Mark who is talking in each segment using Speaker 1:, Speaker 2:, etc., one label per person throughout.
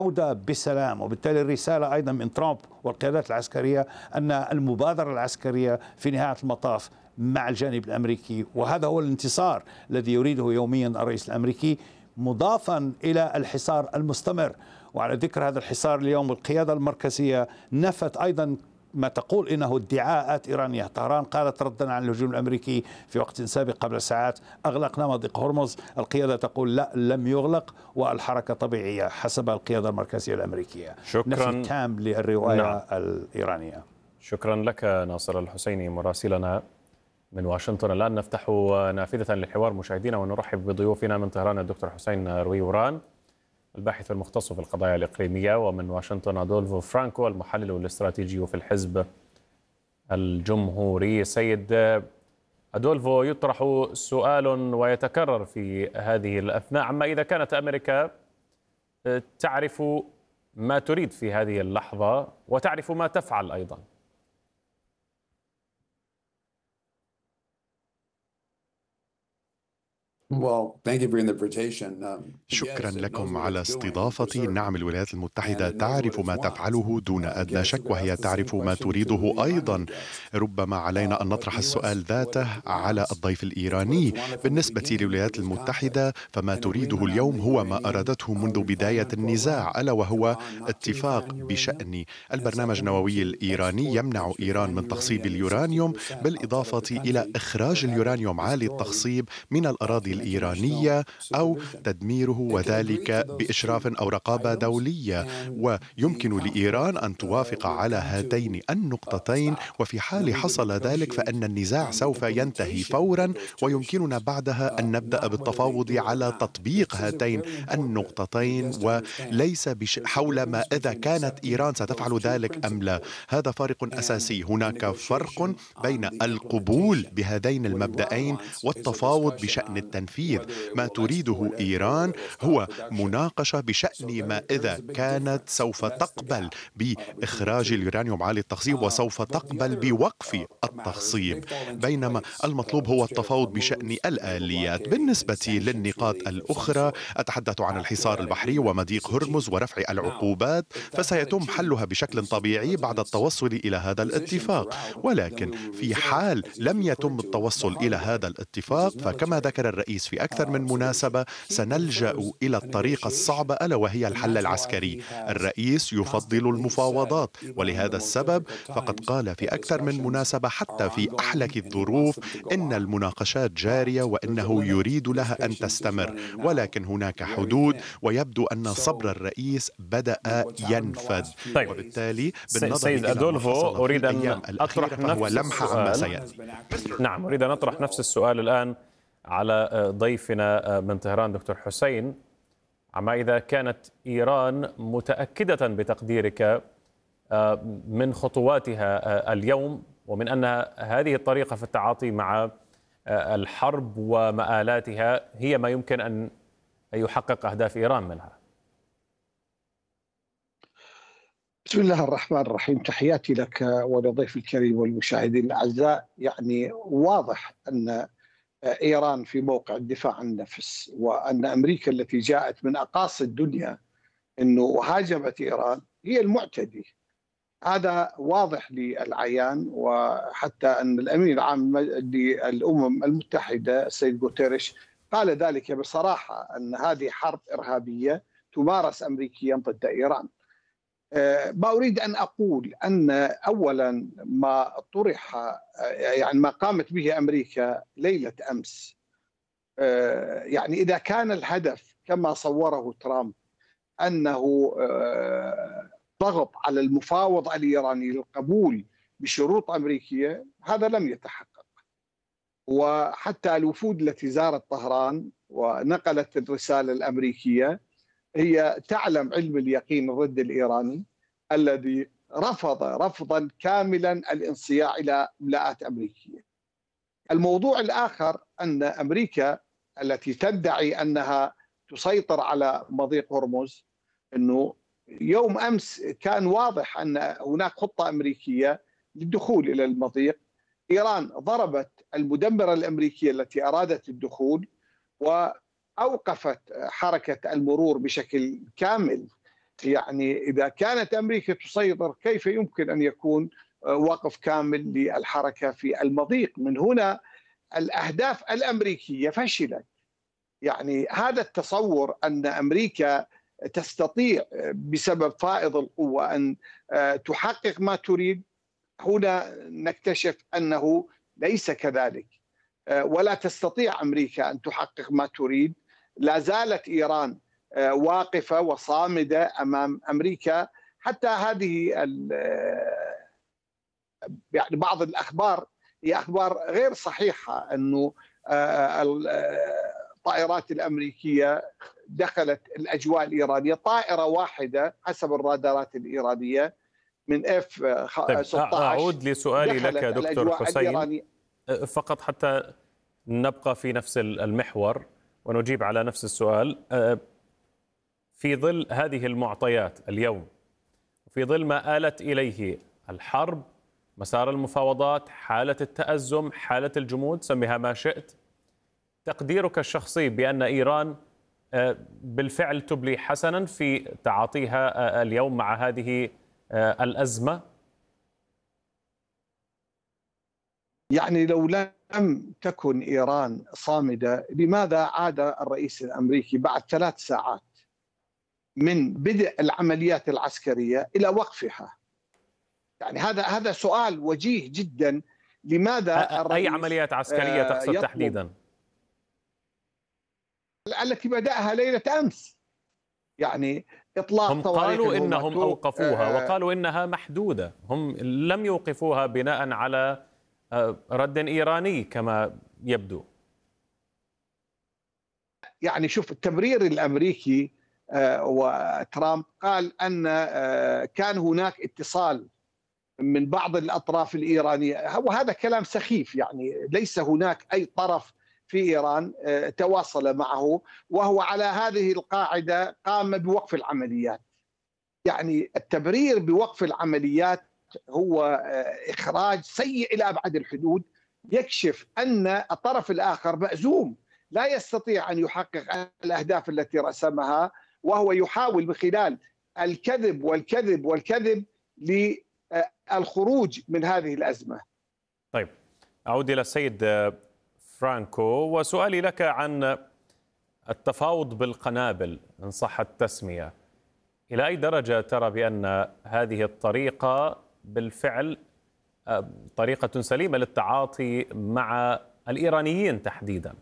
Speaker 1: عودة بسلام. وبالتالي الرسالة أيضا من ترامب والقيادات العسكرية أن المبادرة العسكرية في نهاية المطاف مع الجانب الأمريكي، وهذا هو الانتصار الذي يريده يوميا الرئيس الأمريكي، مضافا إلى الحصار المستمر. وعلى ذكر هذا الحصار، اليوم القيادة المركزية نفت أيضا ما تقول إنه ادعاءات إيرانية. طهران قالت ردا على الهجوم الأمريكي في وقت سابق قبل ساعات: أغلقنا مضيق هرمز. القيادة تقول لا، لم يغلق والحركة طبيعية حسب القيادة المركزية الأمريكية.
Speaker 2: شكرا.
Speaker 1: نفي تام للرواية الإيرانية.
Speaker 2: شكرا لك ناصر الحسيني مراسلنا من واشنطن. الآن نفتح نافذة للحوار مشاهدينا ونرحب بضيوفنا من طهران الدكتور حسين رويوران الباحث المختص في القضايا الإقليمية، ومن واشنطن أدولفو فرانكو المحلل الاستراتيجي في الحزب الجمهوري. سيد أدولفو، يطرح سؤال ويتكرر في هذه الأثناء عما إذا كانت أمريكا تعرف ما تريد في هذه اللحظة وتعرف ما تفعل أيضا.
Speaker 3: شكرا لكم على استضافتي. نعم، الولايات المتحدة تعرف ما تفعله دون أدنى شك، وهي تعرف ما تريده أيضا. ربما علينا أن نطرح السؤال ذاته على الضيف الإيراني. بالنسبة للولايات المتحدة فما تريده اليوم هو ما أرادته منذ بداية النزاع، ألا وهو اتفاق بشأن البرنامج النووي الإيراني يمنع إيران من تخصيب اليورانيوم، بالإضافة إلى إخراج اليورانيوم عالي التخصيب من الأراضي الإيرانية أو تدميره، وذلك بإشراف أو رقابة دولية. ويمكن لإيران أن توافق على هاتين النقطتين، وفي حال حصل ذلك فإن النزاع سوف ينتهي فورا، ويمكننا بعدها أن نبدأ بالتفاوض على تطبيق هاتين النقطتين، وليس حول ما إذا كانت إيران ستفعل ذلك أم لا. هذا فارق أساسي. هناك فرق بين القبول بهذين المبدأين والتفاوض بشأن التنفيذ. ما تريده إيران هو مناقشة بشأن ما إذا كانت سوف تقبل بإخراج اليورانيوم عالي التخصيب وسوف تقبل بوقف التخصيب، بينما المطلوب هو التفاوض بشأن الآليات. بالنسبة للنقاط الأخرى، أتحدث عن الحصار البحري ومضيق هرمز ورفع العقوبات، فسيتم حلها بشكل طبيعي بعد التوصل إلى هذا الاتفاق. ولكن في حال لم يتم التوصل إلى هذا الاتفاق، فكما ذكر الرئيس في أكثر من مناسبة، سنلجأ إلى الطريقة الصعبة ألا وهي الحل العسكري. الرئيس يفضل المفاوضات، ولهذا السبب فقد قال في أكثر من مناسبة حتى في أحلك الظروف إن المناقشات جارية وإنه يريد لها أن تستمر، ولكن هناك حدود، ويبدو أن صبر الرئيس بدأ ينفد.
Speaker 2: طيب.
Speaker 3: وبالتالي
Speaker 2: سيد أدولفو، أريد أن أطرح نفس السؤال. نعم، أريد أن أطرح نفس السؤال الآن على ضيفنا من طهران دكتور حسين، عما إذا كانت إيران متأكدة بتقديرك من خطواتها اليوم، ومن أن هذه الطريقة في التعاطي مع الحرب ومآلاتها هي ما يمكن أن يحقق أهداف إيران منها.
Speaker 4: بسم الله الرحمن الرحيم. تحياتي لك ولضيف الكريم والمشاهدين الأعزاء. يعني واضح أن إيران في موقع الدفاع عن النفس، وأن أمريكا التي جاءت من أقاصي الدنيا أنه هاجمت إيران هي المعتدي. هذا واضح للعيان، وحتى أن الأمين العام للأمم المتحدة السيد غوتيريش قال ذلك بصراحة، أن هذه حرب إرهابية تمارس أمريكيا ضد إيران. ما أريد أن أقول أن أولا ما طرح، يعني ما قامت به أمريكا ليلة أمس، يعني إذا كان الهدف كما صوره ترامب أنه ضغط على المفاوض الإيراني للقبول بشروط أمريكية، هذا لم يتحقق. وحتى الوفود التي زارت طهران ونقلت الرسالة الأمريكية هي تعلم علم اليقين الرد الإيراني الذي رفض رفضا كاملا الانصياع إلى إملاءات أمريكية. الموضوع الآخر أن أمريكا التي تدعي أنها تسيطر على مضيق هرمز، أنه يوم أمس كان واضح أن هناك خطة أمريكية للدخول إلى المضيق. إيران ضربت المدمرة الأمريكية التي أرادت الدخول وأوقفت حركة المرور بشكل كامل. يعني إذا كانت أمريكا تسيطر كيف يمكن أن يكون وقف كامل للحركة في المضيق؟ من هنا الأهداف الأمريكية فشلت. يعني هذا التصور أن أمريكا تستطيع بسبب فائض القوة أن تحقق ما تريد، هنا نكتشف أنه ليس كذلك، ولا تستطيع أمريكا أن تحقق ما تريد. لا زالت إيران واقفة وصامدة أمام أمريكا. حتى هذه يعني بعض الأخبار هي أخبار غير صحيحة، أنه الطائرات الأمريكية دخلت الأجواء الإيرانية. طائرة واحدة حسب الرادارات الإيرانية من F-16.
Speaker 2: أعود لسؤالي لك دكتور حسين فقط حتى نبقى في نفس المحور ونجيب على نفس السؤال. في ظل هذه المعطيات اليوم، في ظل ما آلت إليه الحرب، مسار المفاوضات، حالة التأزم، حالة الجمود، سميها ما شئت، تقديرك الشخصي بأن إيران بالفعل تبلي حسنا في تعاطيها اليوم مع هذه الأزمة؟
Speaker 4: يعني لو لم تكن إيران صامدة، لماذا عاد الرئيس الأمريكي بعد 3 ساعات من بدء العمليات العسكرية إلى وقفها؟ يعني هذا سؤال وجيه جدا. لماذا
Speaker 2: أي عمليات عسكرية تقصد تحديدا؟
Speaker 4: التي بدأها ليلة أمس، يعني إطلاق
Speaker 2: هم قالوا إنهم أوقفوها وقالوا إنها محدودة، هم لم يوقفوها بناء على رد إيراني كما يبدو.
Speaker 4: يعني شوف التبرير الأمريكي وترامب قال أن كان هناك اتصال من بعض الأطراف الإيرانية، وهذا كلام سخيف. يعني ليس هناك أي طرف في إيران تواصل معه، وهو على هذه القاعدة قام بوقف العمليات. يعني التبرير بوقف العمليات هو إخراج سيء إلى أبعد الحدود، يكشف أن الطرف الآخر مأزوم، لا يستطيع أن يحقق الأهداف التي رسمها، وهو يحاول من خلال الكذب والكذب والكذب للخروج من هذه الأزمة.
Speaker 2: طيب، أعود إلى السيد فرانكو وسؤالي لك عن التفاوض بالقنابل إن صح التسمية. إلى أي درجة ترى بأن هذه الطريقة بالفعل طريقة سليمة للتعاطي مع الإيرانيين تحديدا؟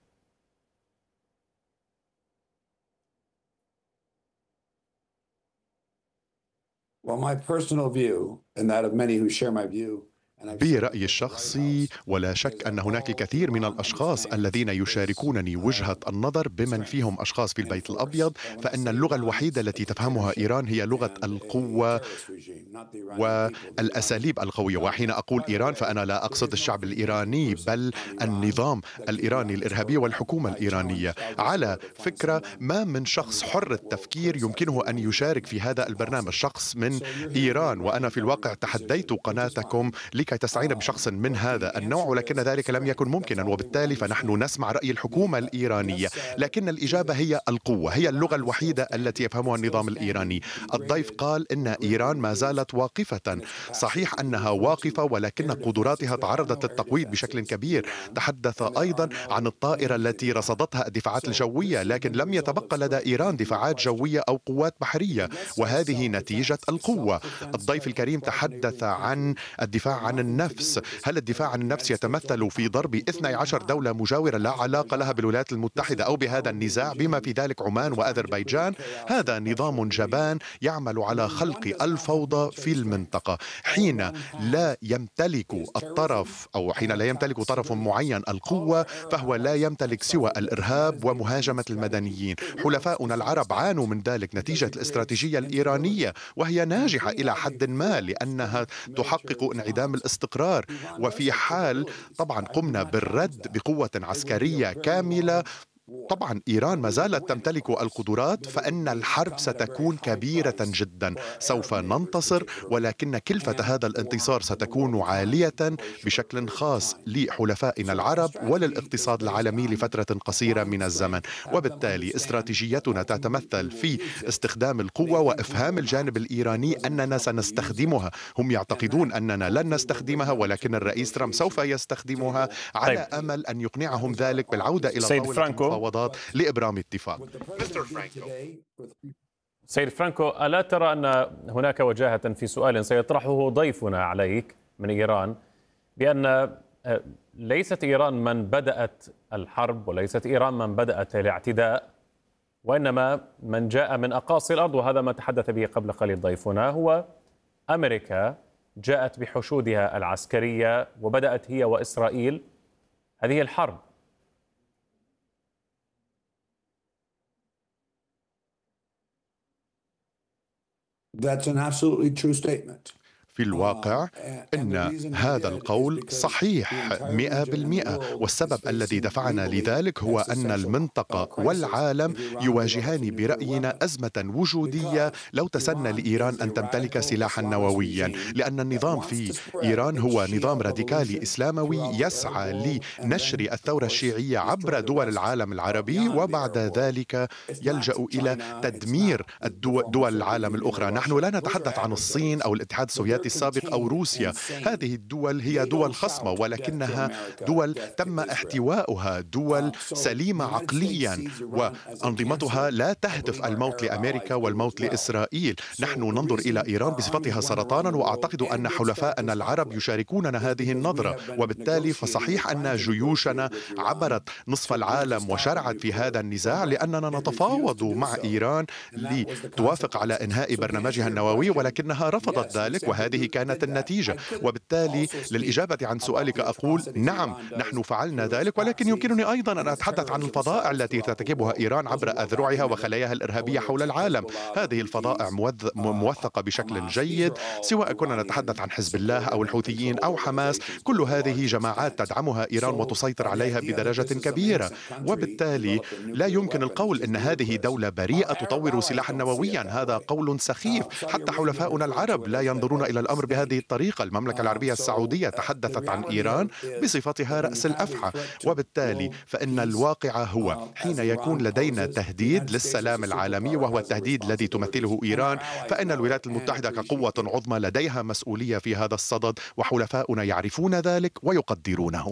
Speaker 3: Well, my personal view and that of many who share my view برأيي الشخصي، ولا شك أن هناك الكثير من الأشخاص الذين يشاركونني وجهة النظر بمن فيهم أشخاص في البيت الأبيض، فإن اللغة الوحيدة التي تفهمها إيران هي لغة القوة والأساليب القوية. وحين أقول إيران فأنا لا أقصد الشعب الإيراني، بل النظام الإيراني الإرهابي والحكومة الإيرانية. على فكرة، ما من شخص حر التفكير يمكنه أن يشارك في هذا البرنامج، شخص من إيران، وأنا في الواقع تحديت قناتكم لكي تستعين بشخص من هذا النوع، ولكن ذلك لم يكن ممكنا، وبالتالي فنحن نسمع رأي الحكومة الإيرانية. لكن الإجابة هي القوة، هي اللغة الوحيدة التي يفهمها النظام الإيراني. الضيف قال إن إيران ما زالت واقفة. صحيح أنها واقفة، ولكن قدراتها تعرضت للتقويض بشكل كبير. تحدث أيضا عن الطائرة التي رصدتها الدفاعات الجوية، لكن لم يتبقى لدى إيران دفاعات جوية أو قوات بحرية، وهذه نتيجة القوة. الضيف الكريم تحدث عن الدفاع عن النفس. هل الدفاع عن النفس يتمثل في ضرب 12 دولة مجاورة لا علاقة لها بالولايات المتحدة أو بهذا النزاع، بما في ذلك عمان وأذربيجان؟ هذا نظام جبان يعمل على خلق الفوضى في المنطقة. حين لا يمتلك الطرف أو حين لا يمتلك طرف معين القوة، فهو لا يمتلك سوى الإرهاب ومهاجمة المدنيين. حلفاؤنا العرب عانوا من ذلك نتيجة الاستراتيجية الإيرانية، وهي ناجحة إلى حد ما لأنها تحقق انعدام الاستقرار. وفي حال طبعا قمنا بالرد بقوة عسكرية كاملة، طبعا إيران ما زالت تمتلك القدرات، فإن الحرب ستكون كبيرة جدا. سوف ننتصر، ولكن كلفة هذا الانتصار ستكون عالية بشكل خاص لحلفائنا العرب وللاقتصاد العالمي لفترة قصيرة من الزمن. وبالتالي استراتيجيتنا تتمثل في استخدام القوة وإفهام الجانب الإيراني أننا سنستخدمها. هم يعتقدون أننا لن نستخدمها، ولكن الرئيس ترامب سوف يستخدمها على أمل أن يقنعهم ذلك بالعودة إلى طاولة المفاوضات لإبرام اتفاق.
Speaker 2: سيد فرانكو، ألا ترى أن هناك وجاهة في سؤال سيطرحه ضيفنا عليك من إيران، بأن ليست إيران من بدأت الحرب وليست إيران من بدأت الاعتداء، وإنما من جاء من أقاصي الأرض، وهذا ما تحدث به قبل قليل ضيفنا، هو أمريكا جاءت بحشودها العسكرية وبدأت هي وإسرائيل هذه الحرب.
Speaker 5: That's an absolutely true statement.
Speaker 3: في الواقع إن هذا القول صحيح 100%، والسبب الذي دفعنا لذلك هو أن المنطقة والعالم يواجهان برأينا أزمة وجودية لو تسنى لإيران أن تمتلك سلاحا نوويا، لأن النظام في إيران هو نظام راديكالي إسلاموي يسعى لنشر الثورة الشيعية عبر دول العالم العربي، وبعد ذلك يلجأ إلى تدمير دول العالم الأخرى. نحن لا نتحدث عن الصين أو الاتحاد السوفيتي السابق أو روسيا، هذه الدول هي دول خصمة، ولكنها دول تم احتوائها، دول سليمة عقليا، وأنظمتها لا تهدف الموت لأمريكا والموت لإسرائيل. نحن ننظر إلى إيران بصفتها سرطانا، وأعتقد أن حلفاءنا العرب يشاركوننا هذه النظرة، وبالتالي فصحيح أن جيوشنا عبرت نصف العالم وشرعت في هذا النزاع، لأننا نتفاوض مع إيران لتوافق على إنهاء برنامجها النووي، ولكنها رفضت ذلك، وهذه كانت النتيجة. وبالتالي للإجابة عن سؤالك أقول نعم، نحن فعلنا ذلك، ولكن يمكنني أيضا أن أتحدث عن الفظائع التي ترتكبها إيران عبر أذرعها وخلاياها الإرهابية حول العالم. هذه الفظائع موثقة بشكل جيد، سواء كنا نتحدث عن حزب الله أو الحوثيين أو حماس، كل هذه جماعات تدعمها إيران وتسيطر عليها بدرجة كبيرة، وبالتالي لا يمكن القول أن هذه دولة بريئة تطور سلاحا نوويا. هذا قول سخيف، حتى حلفاؤنا العرب لا ينظرون إلى الأمر بهذه الطريقة. المملكة العربية السعودية تحدثت عن إيران بصفتها رأس الأفعى، وبالتالي فإن الواقع هو حين يكون لدينا تهديد للسلام العالمي، وهو التهديد الذي تمثله إيران، فإن الولايات المتحدة كقوة عظمى لديها مسؤولية في هذا الصدد، وحلفاؤنا يعرفون ذلك ويقدرونه.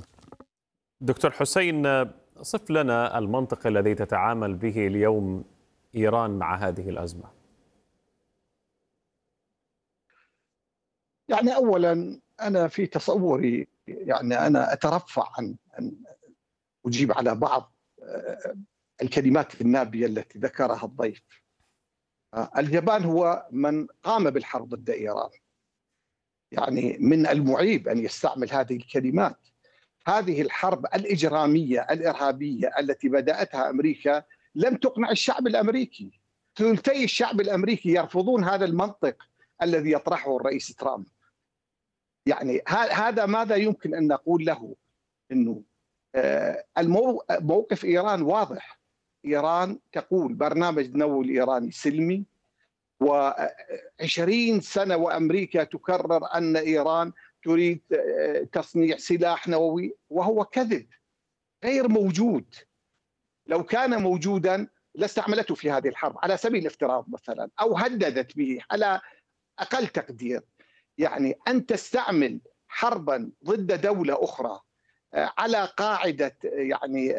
Speaker 2: دكتور حسين، صف لنا المنطق الذي تتعامل به اليوم إيران مع هذه الأزمة.
Speaker 4: يعني أولا أنا في تصوري، يعني أنا أترفع عن أن أجيب على بعض الكلمات النابية التي ذكرها الضيف. اليابان هو من قام بالحرب ضد إيران، يعني من المعيب أن يستعمل هذه الكلمات. هذه الحرب الإجرامية الإرهابية التي بدأتها أمريكا لم تقنع الشعب الأمريكي. ثلثي الشعب الأمريكي يرفضون هذا المنطق الذي يطرحه الرئيس ترامب. يعني هذا ماذا يمكن أن نقول له؟ أنه موقف إيران واضح. إيران تقول برنامج النووي الإيراني سلمي، و20 سنة وأمريكا تكرر أن إيران تريد تصنيع سلاح نووي، وهو كذب غير موجود. لو كان موجودا لاستعملته في هذه الحرب على سبيل الافتراض مثلا، أو هددت به على أقل تقدير. يعني أن تستعمل حربا ضد دولة أخرى على قاعدة يعني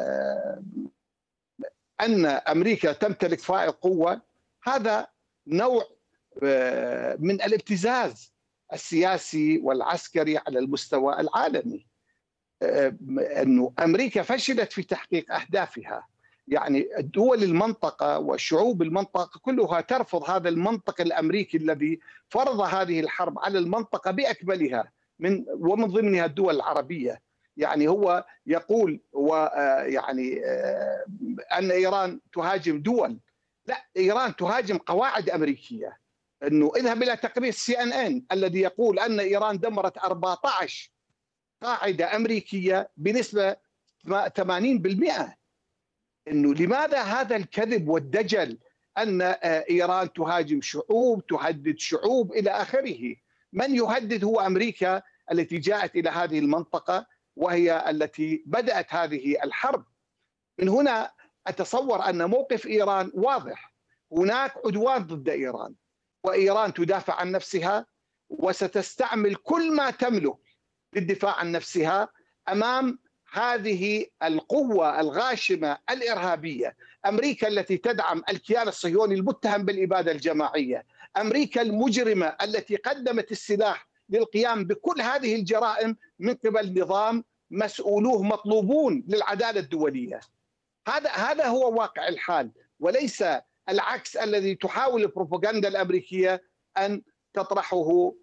Speaker 4: أن أمريكا تمتلك فائق قوة، هذا نوع من الابتزاز السياسي والعسكري على المستوى العالمي. أنه أمريكا فشلت في تحقيق أهدافها. يعني دول المنطقة والشعوب المنطقة كلها ترفض هذا المنطق الأمريكي الذي فرض هذه الحرب على المنطقة بأكملها، ومن ضمنها الدول العربية. يعني هو يقول يعني أن إيران تهاجم دول، لا، إيران تهاجم قواعد أمريكية. أنه اذهب إلى تقرير CNN الذي يقول أن إيران دمرت 14 قاعدة أمريكية بنسبة 80%. أنه لماذا هذا الكذب والدجل أن إيران تهاجم شعوب، تهدد شعوب إلى آخره. من يهدد هو أمريكا التي جاءت إلى هذه المنطقة وهي التي بدأت هذه الحرب. من هنا أتصور أن موقف إيران واضح، هناك عدوان ضد إيران وإيران تدافع عن نفسها وستستعمل كل ما تملك للدفاع عن نفسها أمام هذه القوة الغاشمة الإرهابية. أمريكا التي تدعم الكيان الصهيوني المتهم بالإبادة الجماعية، أمريكا المجرمة التي قدمت السلاح للقيام بكل هذه الجرائم من قبل نظام مسؤولوه مطلوبون للعدالة الدولية. هذا هو واقع الحال، وليس العكس الذي تحاول البروباغندا الأمريكية أن تطرحه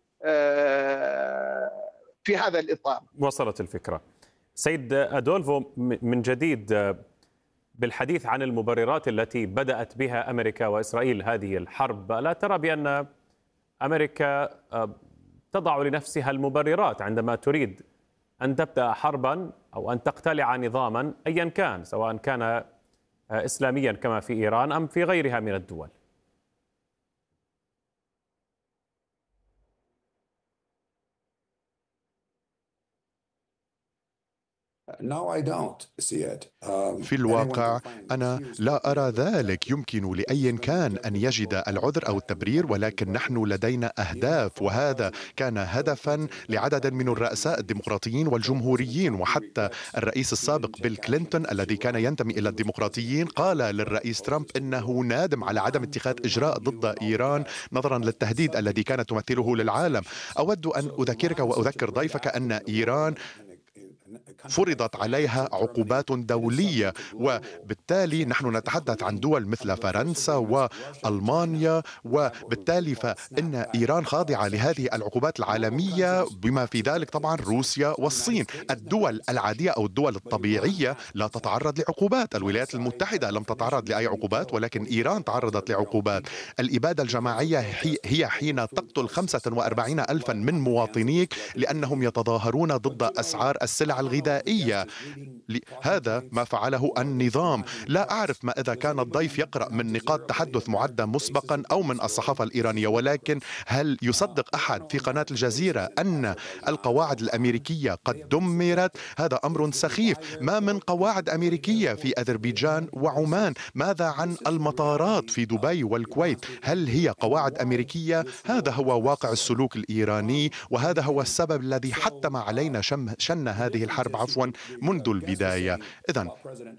Speaker 4: في هذا الإطار.
Speaker 2: وصلت الفكرة. سيد أدولفو، من جديد بالحديث عن المبررات التي بدأت بها أمريكا وإسرائيل هذه الحرب، لا ترى بأن أمريكا تضع لنفسها المبررات عندما تريد أن تبدأ حربا أو أن تقتلع نظاما أيا كان، سواء كان إسلاميا كما في إيران أم في غيرها من الدول؟
Speaker 3: في الواقع أنا لا أرى ذلك. يمكن لأي كان أن يجد العذر أو التبرير، ولكن نحن لدينا أهداف، وهذا كان هدفا لعدد من الرؤساء الديمقراطيين والجمهوريين. وحتى الرئيس السابق بيل كلينتون الذي كان ينتمي إلى الديمقراطيين قال للرئيس ترامب إنه نادم على عدم اتخاذ إجراء ضد إيران نظرا للتهديد الذي كانت تمثله للعالم. أود أن أذكرك وأذكر ضيفك أن إيران فرضت عليها عقوبات دولية، وبالتالي نحن نتحدث عن دول مثل فرنسا وألمانيا، وبالتالي فإن إيران خاضعة لهذه العقوبات العالمية بما في ذلك طبعا روسيا والصين. الدول العادية أو الدول الطبيعية لا تتعرض لعقوبات. الولايات المتحدة لم تتعرض لأي عقوبات، ولكن إيران تعرضت لعقوبات. الإبادة الجماعية هي حين تقتل 45 ألفا من مواطنيك لأنهم يتظاهرون ضد أسعار السلع الغذائية. هذا ما فعله النظام. لا أعرف ما إذا كان الضيف يقرأ من نقاط تحدث معدة مسبقا أو من الصحافة الإيرانية، ولكن هل يصدق أحد في قناة الجزيرة أن القواعد الأمريكية قد دمرت؟ هذا أمر سخيف. ما من قواعد أمريكية في أذربيجان وعمان؟ ماذا عن المطارات في دبي والكويت؟ هل هي قواعد أمريكية؟ هذا هو واقع السلوك الإيراني، وهذا هو السبب الذي حتم علينا شن هذه الحرب منذ البداية. إذن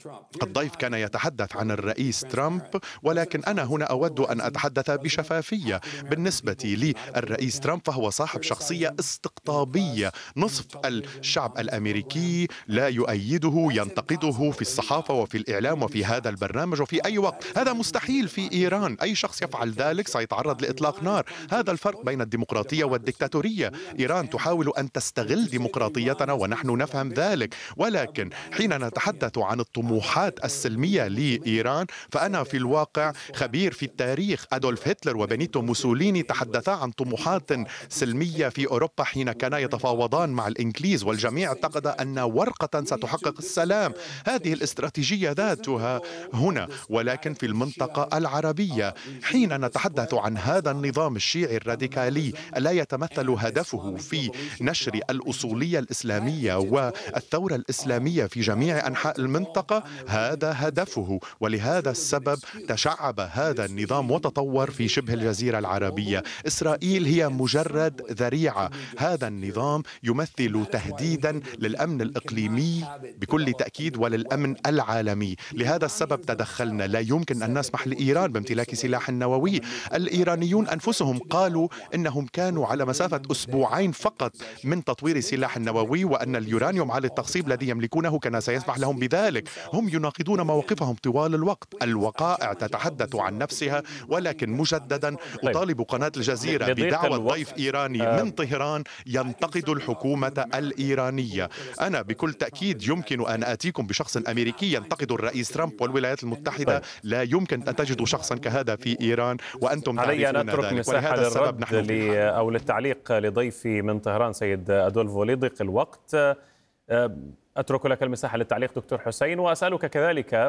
Speaker 3: الضيف كان يتحدث عن الرئيس ترامب، ولكن أنا هنا أود أن أتحدث بشفافية. بالنسبة لي الرئيس ترامب فهو صاحب شخصية استقطابية. نصف الشعب الأمريكي لا يؤيده، ينتقده في الصحافة وفي الإعلام وفي هذا البرنامج وفي أي وقت. هذا مستحيل في إيران. أي شخص يفعل ذلك سيتعرض لإطلاق نار. هذا الفرق بين الديمقراطية والديكتاتورية. إيران تحاول أن تستغل ديمقراطيتنا ونحن نفهم ذلك، ولكن حين نتحدث عن الطموحات السلمية لإيران فأنا في الواقع خبير في التاريخ. أدولف هتلر وبنيتو موسوليني تحدثا عن طموحات سلمية في أوروبا حين كانا يتفاوضان مع الإنجليز، والجميع اعتقد أن ورقة ستحقق السلام. هذه الاستراتيجية ذاتها هنا، ولكن في المنطقة العربية حين نتحدث عن هذا النظام الشيعي الراديكالي لا يتمثل هدفه في نشر الأصولية الإسلامية والثورة الإسلامية في جميع أنحاء المنطقة، هذا هدفه. ولهذا السبب تشعب هذا النظام وتطور في شبه الجزيرة العربية. إسرائيل هي مجرد ذريعة. هذا النظام يمثل تهديدا للأمن الإقليمي بكل تأكيد وللأمن العالمي. لهذا السبب تدخلنا. لا يمكن أن نسمح لإيران بامتلاك سلاح نووي. الإيرانيون أنفسهم قالوا إنهم كانوا على مسافة أسبوعين فقط من تطوير سلاح نووي، وأن اليورانيوم على التخصيب الذي يملكونه كان سيسمح لهم بذلك. هم يناقضون مواقفهم طوال الوقت. الوقائع تتحدث عن نفسها، ولكن مجددا أطالب قناة الجزيرة بدعوى ضيف إيراني من طهران ينتقد الحكومة الإيرانية. أنا بكل تأكيد يمكن أن آتيكم بشخص أمريكي ينتقد الرئيس ترامب والولايات المتحدة. لا يمكن أن تجدوا شخصا كهذا في إيران وأنتم تعرفون ذلك.
Speaker 2: ولهذا السبب نحن أو للتعليق لضيفي من طهران سيد أدولفو لضيق الوقت. أترك لك المساحة للتعليق دكتور حسين، وأسألك كذلك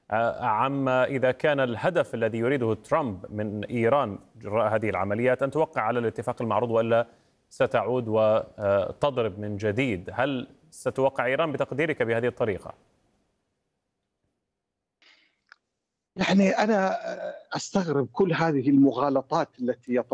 Speaker 2: عما إذا كان الهدف الذي يريده ترامب من إيران جراء هذه العمليات أن توقع على الاتفاق المعروض وإلا ستعود وتضرب من جديد. هل ستوقع إيران بتقديرك بهذه الطريقة؟
Speaker 4: يعني أنا أستغرب كل هذه المغالطات التي يطرحها